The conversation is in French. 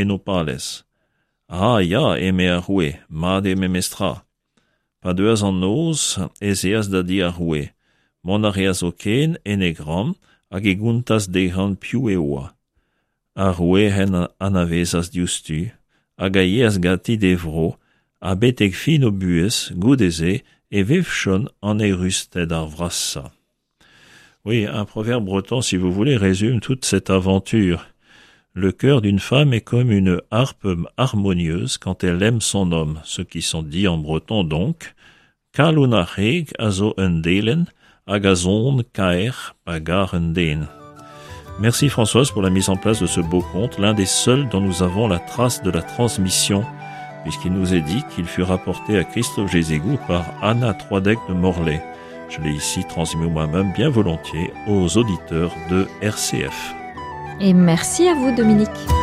nopales. Ja, eme arrue, made me mestra. Pa deus an noz, ezeaz da di arrue. Mon areaz oken, enegram, hag eguntas dehan piu eoa. Arrue hen anavezas diustu, hag aiez gati devro, a betek fin o buez, goudeze, et vevchon en erusted ar vrassa. Oui, un proverbe breton, si vous voulez, résume toute cette aventure. Le cœur d'une femme est comme une harpe harmonieuse quand elle aime son homme, ce qui sont dit en breton donc, kalunacheg azo undelen, agazon kaer pagar unden. Merci Françoise pour la mise en place de ce beau conte, l'un des seuls dont nous avons la trace de la transmission, puisqu'il nous est dit qu'il fut rapporté à Christophe Jézégou par Anna Troidec de Morlaix. Je l'ai ici transmis moi-même bien volontiers aux auditeurs de RCF. Et merci à vous Dominique.